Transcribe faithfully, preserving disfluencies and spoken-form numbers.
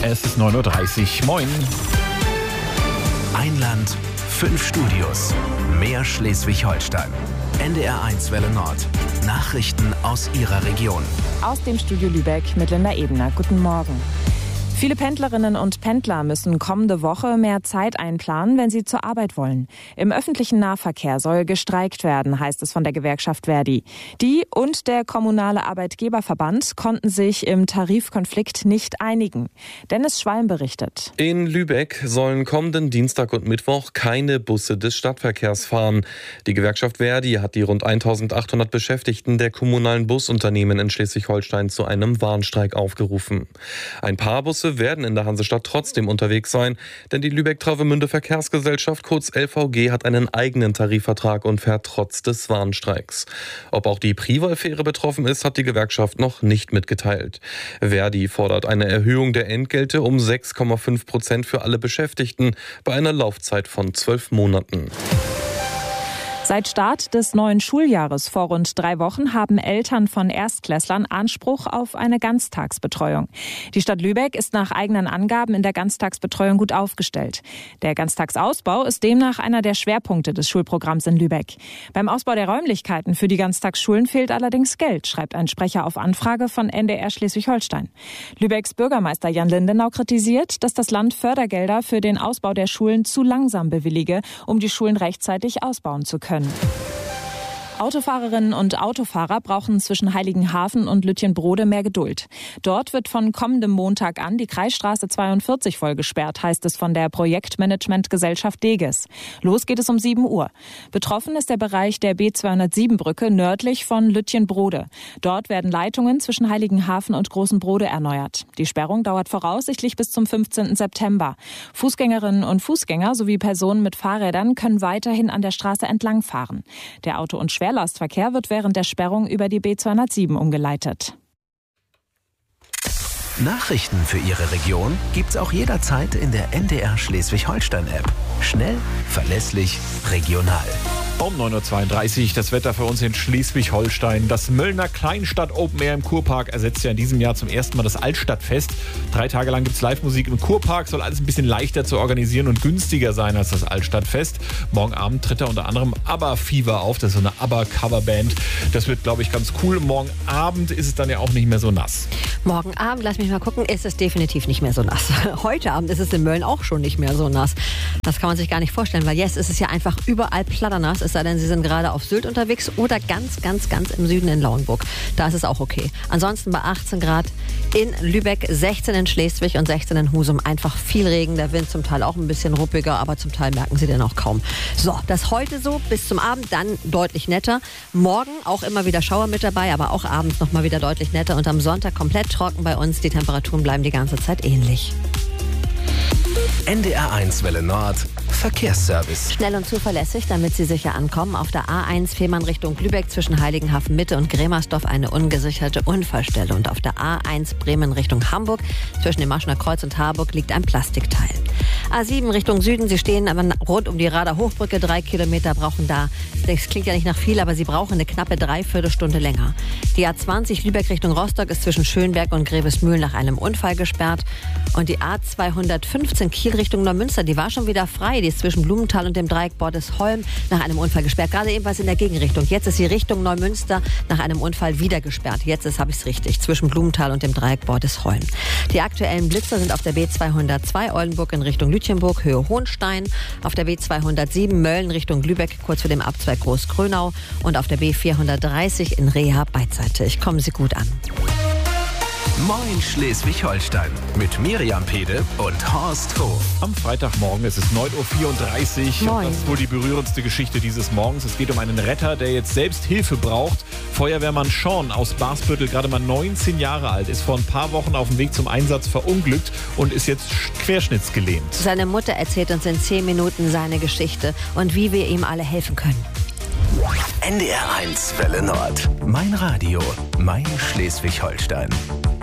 Es ist neun Uhr dreißig. Moin. Ein Land, fünf Studios. Mehr Schleswig-Holstein. N D R eins Welle Nord. Nachrichten aus Ihrer Region. Aus dem Studio Lübeck mit Linda Ebner. Guten Morgen. Viele Pendlerinnen und Pendler müssen kommende Woche mehr Zeit einplanen, wenn sie zur Arbeit wollen. Im öffentlichen Nahverkehr soll gestreikt werden, heißt es von der Gewerkschaft ver.di. Die und der kommunale Arbeitgeberverband konnten sich im Tarifkonflikt nicht einigen. Dennis Schwalm berichtet. In Lübeck sollen kommenden Dienstag und Mittwoch keine Busse des Stadtverkehrs fahren. Die Gewerkschaft ver.di hat die rund eintausendachthundert Beschäftigten der kommunalen Busunternehmen in Schleswig-Holstein zu einem Warnstreik aufgerufen. Ein paar Busse werden in der Hansestadt trotzdem unterwegs sein, denn die Lübeck-Travemünde Verkehrsgesellschaft, kurz L V G, hat einen eigenen Tarifvertrag und fährt trotz des Warnstreiks. Ob auch die Privalfähre betroffen ist, hat die Gewerkschaft noch nicht mitgeteilt. ver.di fordert eine Erhöhung der Entgelte um sechs Komma fünf Prozent für alle Beschäftigten bei einer Laufzeit von zwölf Monaten. Seit Start des neuen Schuljahres vor rund drei Wochen haben Eltern von Erstklässlern Anspruch auf eine Ganztagsbetreuung. Die Stadt Lübeck ist nach eigenen Angaben in der Ganztagsbetreuung gut aufgestellt. Der Ganztagsausbau ist demnach einer der Schwerpunkte des Schulprogramms in Lübeck. Beim Ausbau der Räumlichkeiten für die Ganztagsschulen fehlt allerdings Geld, schreibt ein Sprecher auf Anfrage von N D R Schleswig-Holstein. Lübecks Bürgermeister Jan Lindenau kritisiert, dass das Land Fördergelder für den Ausbau der Schulen zu langsam bewillige, um die Schulen rechtzeitig ausbauen zu können. Autofahrerinnen und Autofahrer brauchen zwischen Heiligenhafen und Lütjenbrode mehr Geduld. Dort wird von kommendem Montag an die Kreisstraße zweiundvierzig voll gesperrt, heißt es von der Projektmanagementgesellschaft Deges. Los geht es um sieben Uhr. Betroffen ist der Bereich der B zweihundertsieben Brücke nördlich von Lütjenbrode. Dort werden Leitungen zwischen Heiligenhafen und Großenbrode erneuert. Die Sperrung dauert voraussichtlich bis zum fünfzehnten September. Fußgängerinnen und Fußgänger sowie Personen mit Fahrrädern können weiterhin an der Straße entlangfahren. Der Auto- und Schwer Lastverkehr wird während der Sperrung über die B zweihundertsieben umgeleitet. Nachrichten für Ihre Region gibt's auch jederzeit in der N D R Schleswig-Holstein-App. Schnell, verlässlich, regional. Um neun Uhr zweiunddreißig das Wetter für uns in Schleswig-Holstein. Das Möllner Kleinstadt Open Air im Kurpark ersetzt ja in diesem Jahr zum ersten Mal das Altstadtfest. Drei Tage lang gibt es Live-Musik im Kurpark, soll alles ein bisschen leichter zu organisieren und günstiger sein als das Altstadtfest. Morgen Abend tritt da unter anderem ABBA Fever auf, das ist so eine ABBA-Coverband. Das wird, glaube ich, ganz cool. Morgen Abend ist es dann ja auch nicht mehr so nass. Morgen Abend, lass mich mal gucken, ist es definitiv nicht mehr so nass. Heute Abend ist es in Mölln auch schon nicht mehr so nass. Das kann man sich gar nicht vorstellen, weil jetzt ist es ja einfach überall platternass. Es sei denn, Sie sind gerade auf Sylt unterwegs oder ganz, ganz, ganz im Süden in Lauenburg. Da ist es auch okay. Ansonsten bei achtzehn Grad in Lübeck, sechzehn in Schleswig und sechzehn in Husum. Einfach viel Regen, der Wind zum Teil auch ein bisschen ruppiger, aber zum Teil merken Sie den auch kaum. So, das heute so, bis zum Abend dann deutlich netter. Morgen auch immer wieder Schauer mit dabei, aber auch abends nochmal wieder deutlich netter. Und am Sonntag komplett trocken bei uns. Die Temperaturen bleiben die ganze Zeit ähnlich. N D R eins Welle Nord. Verkehrsservice. Schnell und zuverlässig, damit Sie sicher ankommen. Auf der A eins Fehmarn Richtung Lübeck zwischen Heiligenhafen Mitte und Gremersdorf eine ungesicherte Unfallstelle. Und auf der A eins Bremen Richtung Hamburg zwischen dem Maschener Kreuz und Harburg liegt ein Plastikteil. A sieben Richtung Süden, Sie stehen aber rund um die Rader Hochbrücke, drei Kilometer brauchen da. Das klingt ja nicht nach viel, aber Sie brauchen eine knappe Dreiviertelstunde länger. Die A zwanzig Lübeck Richtung Rostock ist zwischen Schönberg und Grevesmühl nach einem Unfall gesperrt. Und die A zweihundertfünfzehn Kiel Richtung Neumünster, die war schon wieder frei. Die ist zwischen Blumenthal und dem Dreieck Bordesholm nach einem Unfall gesperrt. Gerade ebenfalls in der Gegenrichtung. Jetzt ist sie Richtung Neumünster nach einem Unfall wieder gesperrt. Jetzt ist, habe ich es richtig, zwischen Blumenthal und dem Dreieck Bordesholm. Die aktuellen Blitzer sind auf der B zweihundertzwei Oldenburg in Richtung Lütjenburg, Höhe Hohenstein. Auf der B zweihundertsieben Mölln Richtung Lübeck, kurz vor dem Abzweig Großgrönau. Und auf der B vierhundertdreißig in Reha Beidseite. Ich komme Sie gut an. Moin Schleswig-Holstein mit Miriam Pede und Horst Hof. Am Freitagmorgen ist es neun Uhr vierunddreißig. Moin. Und das ist wohl die berührendste Geschichte dieses Morgens. Es geht um einen Retter, der jetzt selbst Hilfe braucht. Feuerwehrmann Sean aus Barsbüttel, gerade mal neunzehn Jahre alt, ist vor ein paar Wochen auf dem Weg zum Einsatz verunglückt und ist jetzt querschnittsgelähmt. Seine Mutter erzählt uns in zehn Minuten seine Geschichte und wie wir ihm alle helfen können. N D R eins Welle Nord. Mein Radio, mein Schleswig-Holstein.